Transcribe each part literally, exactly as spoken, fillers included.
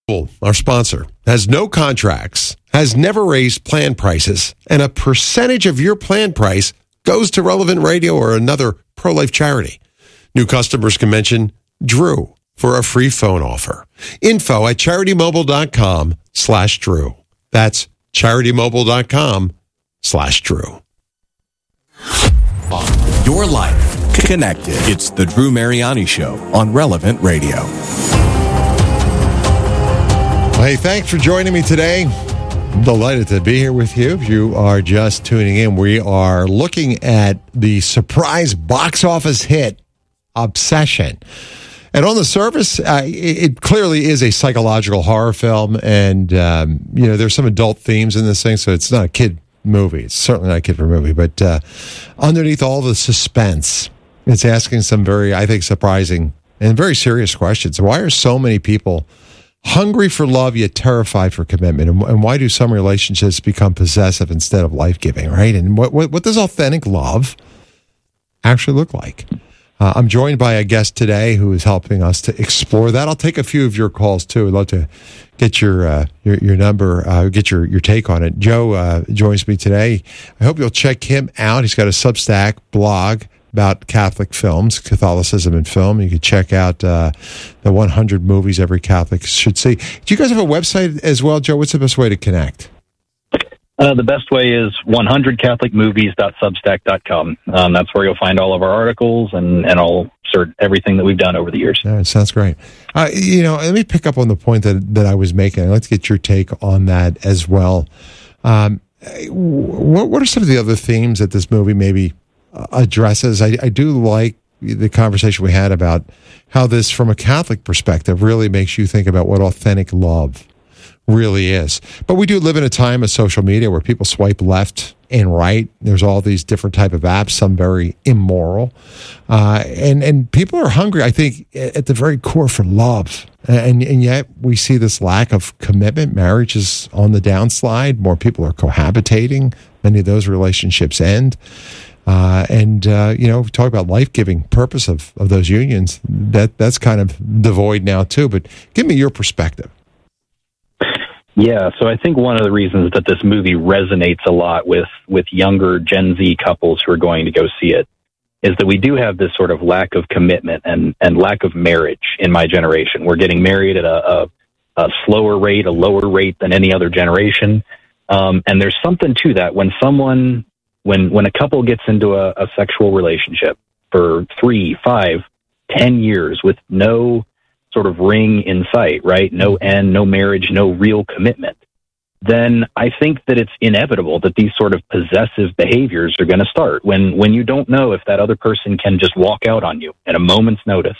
Our sponsor has no contracts, has never raised plan prices, and a percentage of your plan price goes to Relevant Radio or another pro-life charity. New customers can mention Drew for a free phone offer. Info at CharityMobile.com slash Drew. That's CharityMobile.com slash Drew. Your life connected. It's the Drew Mariani Show on Relevant Radio. Hey, thanks for joining me today. I'm delighted to be here with you. If you are just tuning in, we are looking at the surprise box office hit, Obsession. And on the surface, uh, it, it clearly is a psychological horror film. And, um, you know, there's some adult themes in this thing, so it's not a kid movie. It's certainly not a kid movie. But uh, underneath all the suspense, it's asking some very, I think, surprising and very serious questions. Why are so many people hungry for love yet terrified for commitment, and, and why do some relationships become possessive instead of life-giving, right? And what what, what does authentic love actually look like? Uh, I'm joined by a guest today who is helping us to explore that. I'll take a few of your calls too. I'd love to get your uh, your, your number, uh, get your, your take on it. Joe uh, joins me today. I hope you'll check him out. He's got a Substack blog about Catholic films, Catholicism and film. You can check out uh, the one hundred movies every Catholic should see. Do you guys have a website as well, Joe? What's the best way to connect? Uh, the best way is one hundred catholic movies dot substack dot com. Um, that's where you'll find all of our articles and, and all sort of everything that we've done over the years. Yeah, it sounds great. Uh, you know, let me pick up on the point that, that I was making. I'd like to get your take on that as well. Um, what, what are some of the other themes that this movie maybe addresses? I, I do like the conversation we had about how this, from a Catholic perspective, really makes you think about what authentic love really is. But we do live in a time of social media where people swipe left and right. There's all these different type of apps, some very immoral. Uh, and, and people are hungry, I think, at the very core for love. And, and yet we see this lack of commitment. Marriage is on the downslide. More people are cohabitating. Many of those relationships end. Uh, and, uh, you know, we talk about life-giving purpose of, of those unions. That that's kind of devoid now, too. But give me your perspective. Yeah, so I think one of the reasons that this movie resonates a lot with, with younger Gen Z couples who are going to go see it is that we do have this sort of lack of commitment and, and lack of marriage in my generation. We're getting married at a, a, a slower rate, a lower rate than any other generation. Um, and there's something to that when someone... When when a couple gets into a, a sexual relationship for three, five, ten years with no sort of ring in sight, right? No end, no marriage, no real commitment, then I think that it's inevitable that these sort of possessive behaviors are going to start. When when you don't know if that other person can just walk out on you at a moment's notice,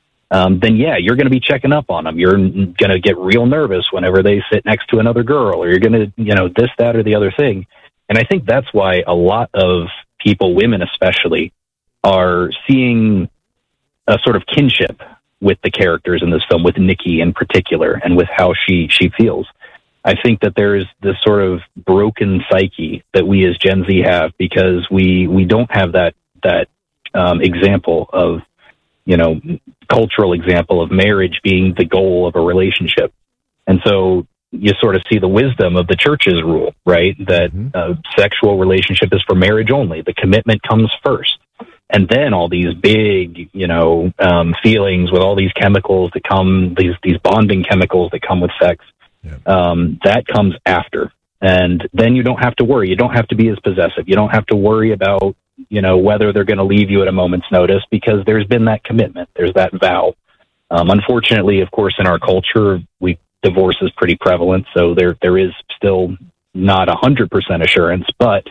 um, then yeah, you're going to be checking up on them. You're going to get real nervous whenever they sit next to another girl, or you're going to, you know, this, that, or the other thing. And I think that's why a lot of people, women especially, are seeing a sort of kinship with the characters in this film, with Nikki in particular, and with how she, she feels. I think that there's this sort of broken psyche that we as Gen Z have because we, we don't have that, that um, example of, you know, cultural example of marriage being the goal of a relationship. And so you sort of see the wisdom of the church's rule, right? That mm-hmm. uh, sexual relationship is for marriage only. The commitment comes first. And then all these big, you know, um, feelings with all these chemicals that come, these, these bonding chemicals that come with sex, yeah. um, that comes after. And then you don't have to worry. You don't have to be as possessive. You don't have to worry about, you know, whether they're going to leave you at a moment's notice because there's been that commitment. There's that vow. Um, unfortunately, of course, in our culture, we divorce is pretty prevalent, so there there is still not a hundred percent assurance, but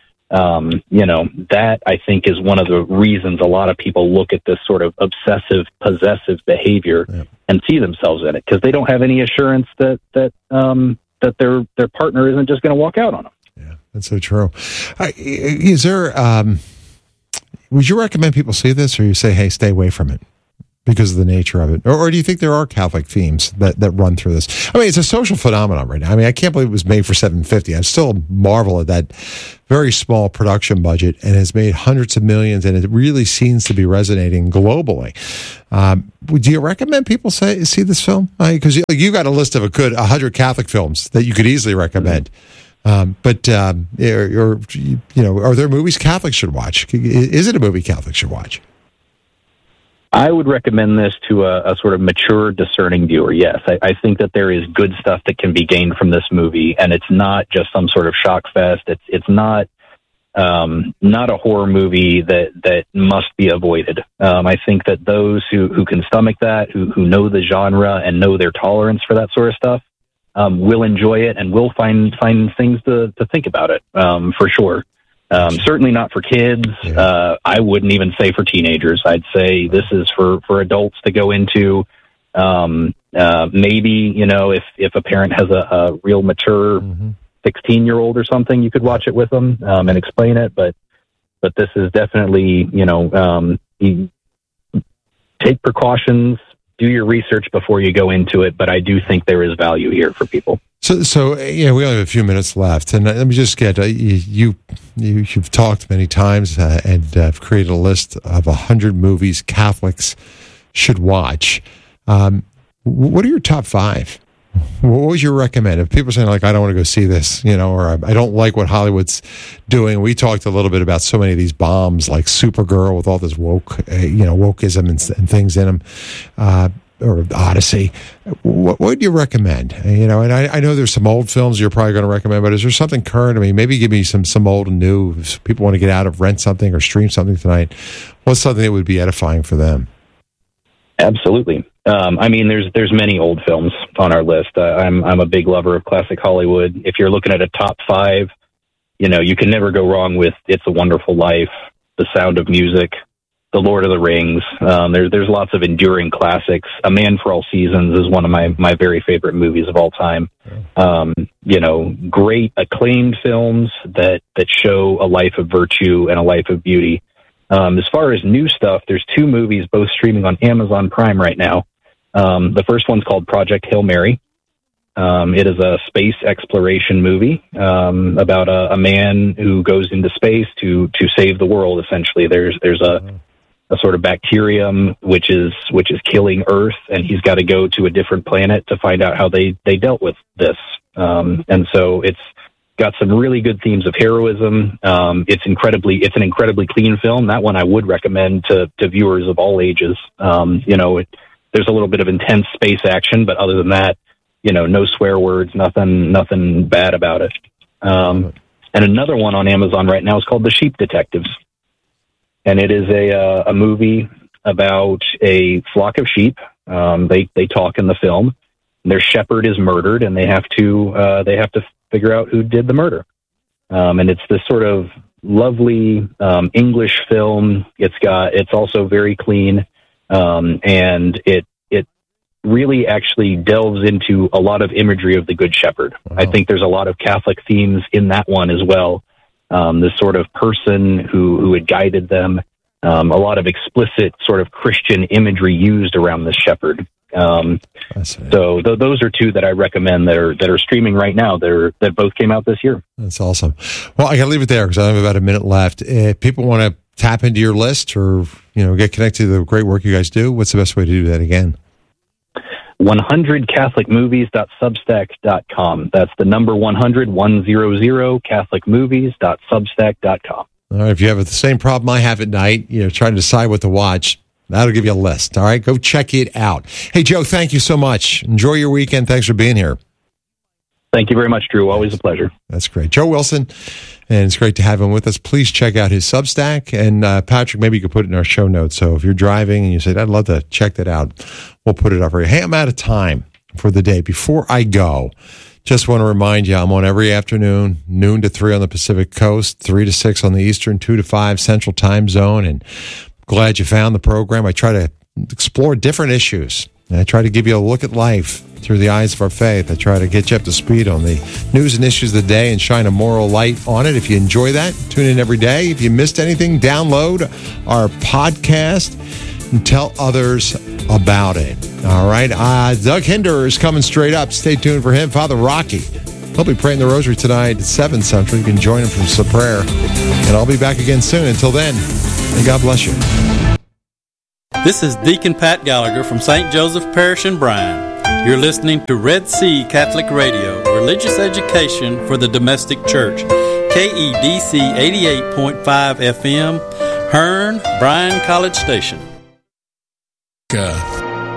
um, you know, that I think is one of the reasons a lot of people look at this sort of obsessive, possessive behavior yeah. and see themselves in it because they don't have any assurance that that um, that their their partner isn't just going to walk out on them. Yeah, that's so true. Uh, is there? Um, would you recommend people see this, or you say, "Hey, stay away from it"? because of the nature of it? Or, or do you think there are Catholic themes that, that run through this? I mean, it's a social phenomenon right now. I mean, I can't believe it was made for seven hundred fifty dollars. I still marvel at that very small production budget and has made hundreds of millions, and it really seems to be resonating globally. Um, would you recommend people say see this film? Because you, you got a list of a good one hundred Catholic films that you could easily recommend. Um, but, um, or, or, you know, are there movies Catholics should watch? Is it a movie Catholics should watch? I would recommend this to a, a sort of mature, discerning viewer. Yes, I, I think that there is good stuff that can be gained from this movie, and it's not just some sort of shock fest. It's it's not um, not a horror movie that that must be avoided. Um, I think that those who, who can stomach that, who who know the genre and know their tolerance for that sort of stuff, um, will enjoy it and will find find things to to think about it um, for sure. Um, certainly not for kids. Yeah. Uh, I wouldn't even say for teenagers. I'd say this is for, for adults to go into. Um, uh, maybe, you know, if, if a parent has a, a real mature sixteen-year-old mm-hmm. or something, you could watch it with them um, and explain it. But but this is definitely, you know, um, you take precautions, do your research before you go into it. But I do think there is value here for people. So, so yeah, we only have a few minutes left, and let me just get uh, you, you. You've talked many times uh, and uh, created a list of a hundred movies Catholics should watch. Um, what are your top five? What would you recommend? If people are saying like, I don't want to go see this, you know, or I don't like what Hollywood's doing. We talked a little bit about so many of these bombs, like Supergirl with all this woke, uh, you know, wokeism and, and things in them. Uh, or Odyssey. What, what would you recommend? You know, and I, I know there's some old films you're probably going to recommend, but is there something current? I mean, maybe give me some some old and new. If people want to get out of rent something or stream something tonight, what's something that would be edifying for them? Absolutely. Um, I mean, there's there's many old films on our list. Uh, I'm I'm a big lover of classic Hollywood. If you're looking at a top five, you know, you can never go wrong with It's a Wonderful Life, The Sound of Music, The Lord of the Rings. Um, there's there's lots of enduring classics. A Man for All Seasons is one of my, my very favorite movies of all time. Um, you know, great acclaimed films that, that show a life of virtue and a life of beauty. Um, as far as new stuff, there's two movies, both streaming on Amazon Prime right now. Um, the first one's called Project Hail Mary. Um, it is a space exploration movie um, about a, a man who goes into space to to save the world. Essentially, there's there's a a sort of bacterium which is which is killing Earth, and he's got to go to a different planet to find out how they they dealt with this. Um, and so it's got some really good themes of heroism. Um, it's incredibly it's an incredibly clean film. That one I would recommend to to viewers of all ages. Um, you know, it, there's a little bit of intense space action, but other than that, you know, no swear words, nothing, nothing bad about it. Um, and another one on Amazon right now is called The Sheep Detectives. And it is a, uh, a movie about a flock of sheep. Um, they, they talk in the film. Their shepherd is murdered, and they have to, uh, they have to figure out who did the murder. Um, and it's this sort of lovely, um, English film. It's got, it's also very clean. Um, and it, really actually delves into a lot of imagery of the Good Shepherd. Wow. I think there's a lot of Catholic themes in that one as well. Um, this sort of person who, who had guided them, um, a lot of explicit sort of Christian imagery used around this shepherd. Um, so th- those are two that I recommend that are, that are streaming right now. They're, that both came out this year. That's awesome. Well, I gotta leave it there because I have about a minute left. If people want to tap into your list or, you know, get connected to the great work you guys do, what's the best way to do that again? one hundred catholic movies dot substack dot com. That's the number one hundred, one hundred, catholic movies dot substack dot com. All right, if you have the same problem I have at night, you know, trying to decide what to watch, that'll give you a list. All right, go check it out. Hey, Joe, thank you so much. Enjoy your weekend. Thanks for being here. Thank you very much, Drew. Always a pleasure. That's great. Joe Wilson, and it's great to have him with us. Please check out his Substack. And uh, Patrick, maybe you could put it in our show notes. So if you're driving and you say, I'd love to check that out, we'll put it up for you. Hey, I'm out of time for the day. Before I go, just want to remind you, I'm on every afternoon, noon to three on the Pacific Coast, three to six on the Eastern, two to five Central Time Zone. And glad you found the program. I try to explore different issues. And I try to give you a look at life through the eyes of our faith. I try to get you up to speed on the news and issues of the day and shine a moral light on it. If you enjoy that, tune in every day. If you missed anything, download our podcast. and tell others about it. All right. Uh, Doug Hinder is coming straight up. Stay tuned for him. Father Rocky. He'll be praying the rosary tonight at seven Central. You can join him from some prayer. And I'll be back again soon. Until then, may God bless you. This is Deacon Pat Gallagher from Saint Joseph Parish in Bryan. You're listening to Red Sea Catholic Radio, religious education for the domestic church. K E D C eighty-eight point five F M, Hearn, Bryan College Station. Uh.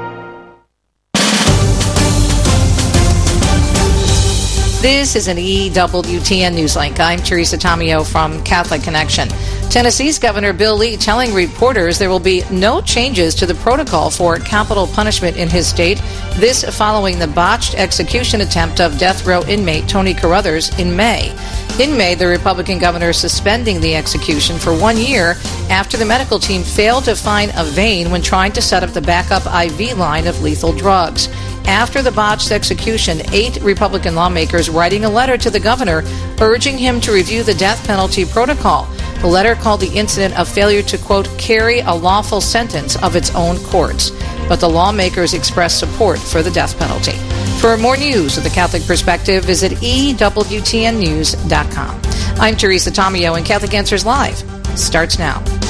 This is an E W T N Newslink. I'm Teresa Tomeo from Catholic Connection. Tennessee's Governor Bill Lee telling reporters there will be no changes to the protocol for capital punishment in his state. This following the botched execution attempt of death row inmate Tony Carruthers in May. In May, the Republican governor suspending the execution for one year after the medical team failed to find a vein when trying to set up the backup I V line of lethal drugs. After the botched execution, eight Republican lawmakers writing a letter to the governor urging him to review the death penalty protocol. The letter called the incident a failure to, quote, carry a lawful sentence of its own courts. But the lawmakers expressed support for the death penalty. For more news of the Catholic perspective, visit E W T N news dot com. I'm Teresa Tomeo, and Catholic Answers Live starts now.